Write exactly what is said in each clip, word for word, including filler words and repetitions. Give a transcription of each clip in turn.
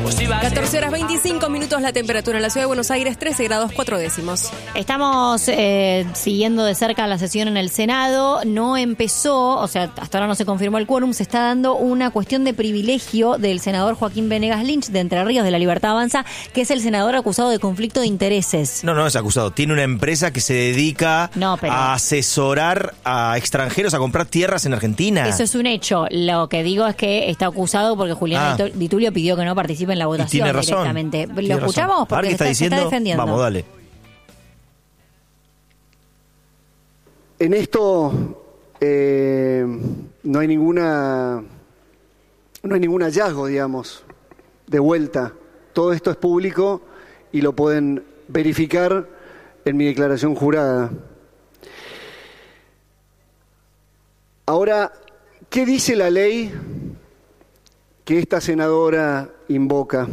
catorce horas veinticinco minutos la temperatura en la ciudad de Buenos Aires, trece grados cuatro décimos. Estamos eh, siguiendo de cerca la sesión en el Senado. No empezó, o sea, hasta ahora no se confirmó el quórum. Se está dando una cuestión de privilegio del senador Joaquín Venegas Lynch de Entre Ríos, de La Libertad Avanza, que es el senador acusado de conflicto de intereses. No, no es acusado. Tiene una empresa que se dedica no, pero... a asesorar a extranjeros a comprar tierras en Argentina. Eso es un hecho. Lo que digo es que está acusado porque Julián ah. Di Tulio pidió que no participe en la votación. Tiene razón. Directamente. ¿Lo Tiene escuchamos? Razón. Porque ¿Qué está, está, diciendo? Se está defendiendo. Vamos, dale. En esto eh, no hay ninguna no hay ningún hallazgo, digamos, de vuelta. Todo esto es público y lo pueden verificar en mi declaración jurada. Ahora, ¿qué dice la ley que esta senadora invoca?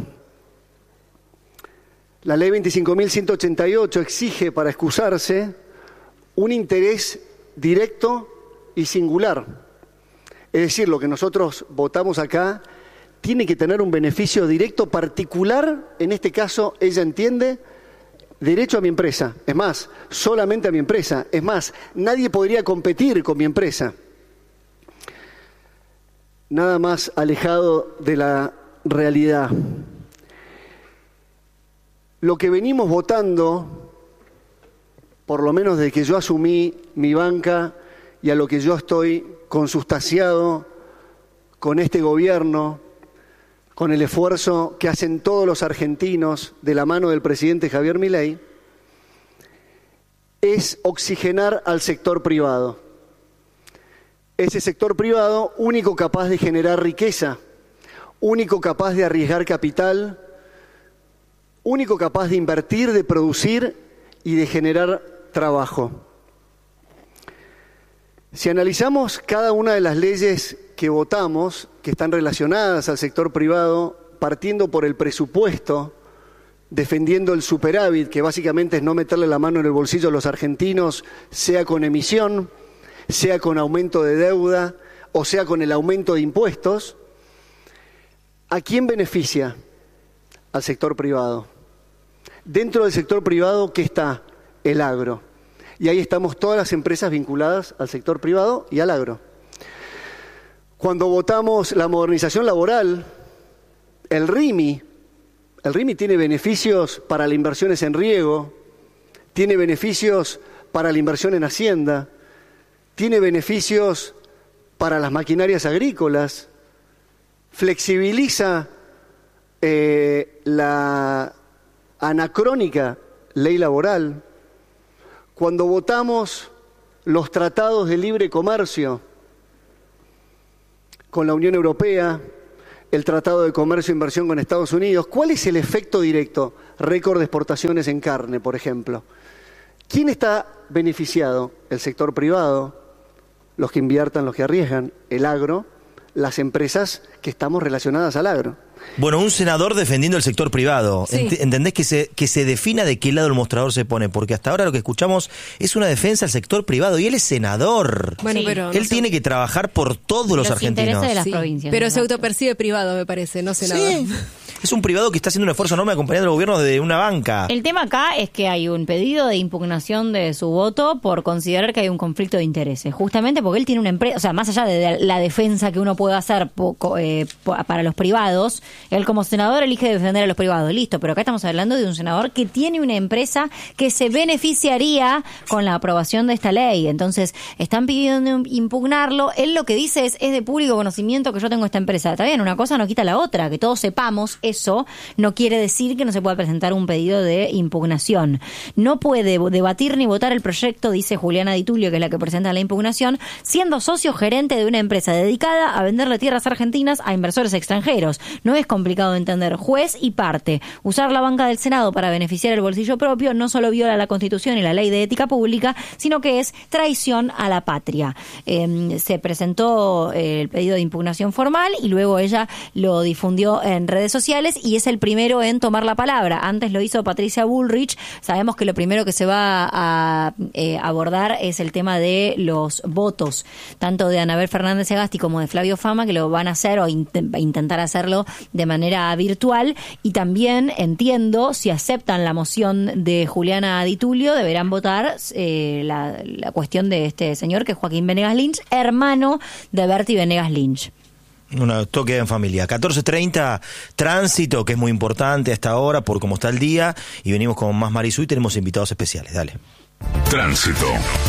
La ley veinticinco mil ciento ochenta y ocho exige para excusarse un interés directo y singular. Es decir, lo que nosotros votamos acá tiene que tener un beneficio directo particular. En este caso, ella entiende derecho a mi empresa. Es más, solamente a mi empresa. Es más, nadie podría competir con mi empresa. Nada más alejado de la realidad. Lo que venimos votando, por lo menos desde que yo asumí mi banca y a lo que yo estoy consustanciado con este gobierno, con el esfuerzo que hacen todos los argentinos de la mano del presidente Javier Milei, es oxigenar al sector privado. Ese sector privado único capaz de generar riqueza, único capaz de arriesgar capital, único capaz de invertir, de producir y de generar trabajo. Si analizamos cada una de las leyes que votamos, que están relacionadas al sector privado, partiendo por el presupuesto, defendiendo el superávit, que básicamente es no meterle la mano en el bolsillo a los argentinos, sea con emisión, sea con aumento de deuda o sea con el aumento de impuestos, ¿a quién beneficia? Al sector privado. Dentro del sector privado, ¿qué está? El agro. Y ahí estamos todas las empresas vinculadas al sector privado y al agro. Cuando votamos la modernización laboral, el R I M I, el R I M I tiene beneficios para las inversiones en riego, tiene beneficios para la inversión en hacienda, tiene beneficios para las maquinarias agrícolas, flexibiliza eh, la anacrónica ley laboral. Cuando votamos los tratados de libre comercio con la Unión Europea, el Tratado de Comercio e Inversión con Estados Unidos, ¿cuál es el efecto directo? Récord de exportaciones en carne, por ejemplo. ¿Quién está beneficiado? El sector privado, los que inviertan, los que arriesgan, el agro, las empresas que estamos relacionadas al agro. Bueno, un senador defendiendo el sector privado. Sí. ¿Entendés que se, que se defina de qué lado el mostrador se pone? Porque hasta ahora lo que escuchamos es una defensa al sector privado y él es senador. Bueno, Sí. pero Él no sé. tiene que trabajar por todos los, Los argentinos. intereses de las Sí, provincias. pero ¿no? se autopercibe privado, me parece, no senador. Sí. Es un privado que está haciendo un esfuerzo enorme acompañando al gobierno de una banca. El tema acá es que hay un pedido de impugnación de su voto por considerar que hay un conflicto de intereses. Justamente porque él tiene una empresa, o sea, más allá de la defensa que uno puede hacer poco, eh, para los privados, él como senador elige defender a los privados, listo, pero acá estamos hablando de un senador que tiene una empresa que se beneficiaría con la aprobación de esta ley. Entonces, están pidiendo impugnarlo. Él lo que dice es, es de público conocimiento que yo tengo esta empresa. Está bien, una cosa no quita la otra, que todos sepamos eso no quiere decir que no se pueda presentar un pedido de impugnación. No puede debatir ni votar el proyecto, dice Juliana Di Tulio, que es la que presenta la impugnación, siendo socio gerente de una empresa dedicada a venderle tierras argentinas a inversores extranjeros. No es complicado de entender. Juez y parte. Usar la banca del Senado para beneficiar el bolsillo propio no solo viola la Constitución y la Ley de Ética Pública, sino que es traición a la patria. Eh, se presentó eh, el pedido de impugnación formal y luego ella lo difundió en redes sociales. sociales y es el primero en tomar la palabra. Antes lo hizo Patricia Bullrich. Sabemos que lo primero que se va a eh, abordar es el tema de los votos, tanto de Anabel Fernández Sagasti como de Flavio Fama, que lo van a hacer o int- intentar hacerlo de manera virtual. Y también entiendo, si aceptan la moción de Juliana Di Tulio, deberán votar eh, la, la cuestión de este señor, que es Joaquín Venegas Lynch, hermano de Berti Venegas Lynch. Un toque en familia. catorce treinta, tránsito, que es muy importante a esta hora por cómo está el día. Y venimos con más Marisú y tenemos invitados especiales. Dale. Tránsito.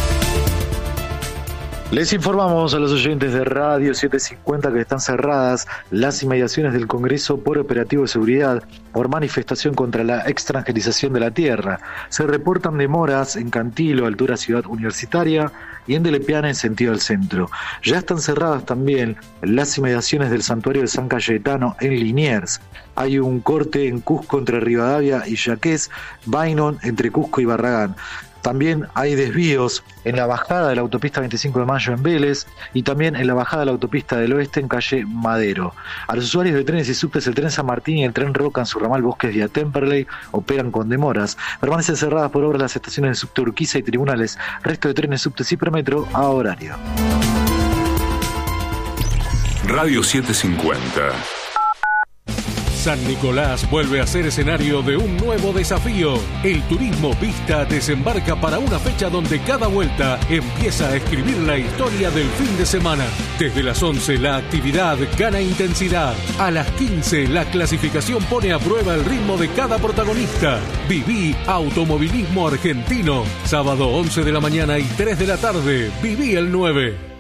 Les informamos a los oyentes de Radio setecientos cincuenta que están cerradas las inmediaciones del Congreso por operativo de seguridad por manifestación contra la extranjerización de la tierra. Se reportan demoras en Cantilo, altura Ciudad Universitaria, y en Delepiana en sentido al centro. Ya están cerradas también las inmediaciones del Santuario de San Cayetano en Liniers. Hay un corte en Cusco entre Rivadavia y Yaqués, Bainon entre Cusco y Barragán. También hay desvíos en la bajada de la autopista veinticinco de mayo en Vélez y también en la bajada de la autopista del Oeste en calle Madero. A los usuarios de trenes y subtes, el tren San Martín y el tren Roca en su ramal Bosques vía Temperley operan con demoras. Permanecen cerradas por obras las estaciones de subte Urquiza y tribunales. Resto de trenes, subtes y premetro a horario. Radio setecientos cincuenta. San Nicolás vuelve a ser escenario de un nuevo desafío. El turismo Pista desembarca para una fecha donde cada vuelta empieza a escribir la historia del fin de semana. Desde las once la actividad gana intensidad. A las quince la clasificación pone a prueba el ritmo de cada protagonista. Viví Automovilismo Argentino. Sábado once de la mañana y tres de la tarde. Viví el nueve.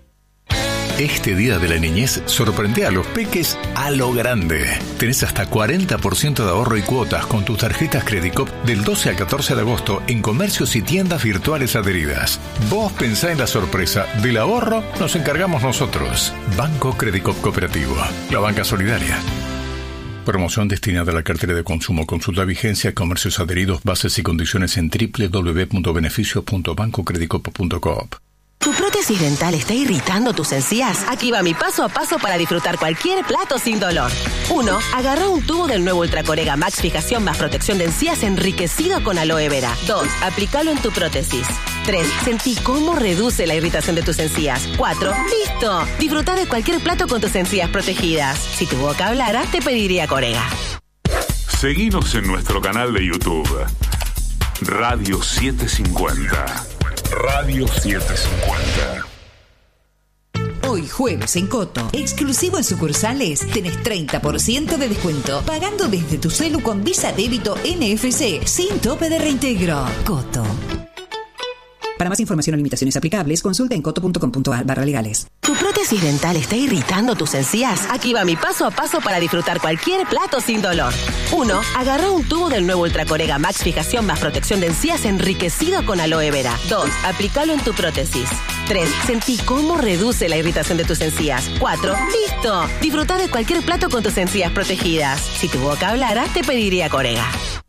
Este Día de la Niñez sorprende a los peques a lo grande. Tenés hasta cuarenta por ciento de ahorro y cuotas con tus tarjetas Credicop del doce al catorce de agosto en comercios y tiendas virtuales adheridas. Vos pensá en la sorpresa. Del ahorro nos encargamos nosotros. Banco Credicop Cooperativo. La banca solidaria. Promoción destinada a la cartera de consumo. Consulta vigencia, comercios adheridos, bases y condiciones en doble u doble u doble u punto beneficios punto banco credicop punto coop. ¿Tu prótesis dental está irritando tus encías? Aquí va mi paso a paso para disfrutar cualquier plato sin dolor. uno. Agarra un tubo del nuevo Ultracorega Max Fijación más protección de encías enriquecido con aloe vera. dos. Aplícalo en tu prótesis. tres. Sentí cómo reduce la irritación de tus encías. cuatro. ¡Listo! Disfruta de cualquier plato con tus encías protegidas. Si tu boca hablara, te pediría Corega. Seguinos en nuestro canal de YouTube. Radio setecientos cincuenta. Radio setecientos cincuenta. Hoy jueves en Coto, exclusivo en sucursales, tenés treinta por ciento de descuento, pagando desde tu celu con Visa Débito N F C, sin tope de reintegro. Coto. Para más información o limitaciones aplicables, consulta en coto punto com punto a r barra legales. ¿Tu prótesis dental está irritando tus encías? Aquí va mi paso a paso para disfrutar cualquier plato sin dolor. uno. Agarra un tubo del nuevo Ultracorega Max Fijación más protección de encías enriquecido con aloe vera. dos. Aplícalo en tu prótesis. tres. Sentí cómo reduce la irritación de tus encías. cuatro. ¡Listo! Disfruta de cualquier plato con tus encías protegidas. Si tu boca hablara, te pediría Corega.